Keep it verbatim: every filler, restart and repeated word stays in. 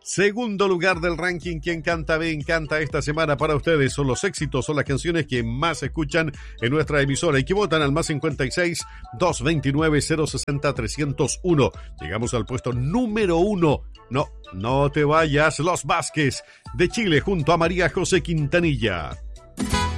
Segundo lugar del ranking ¿Quién canta me encanta? Esta semana para ustedes son los éxitos, son las canciones que más escuchan en nuestra emisora y que votan al más cincuenta y seis, doscientos veintinueve, cero sesenta, trescientos uno. Llegamos al puesto número uno. No, no te vayas, Los Vázquez de Chile junto a María José Quintanilla.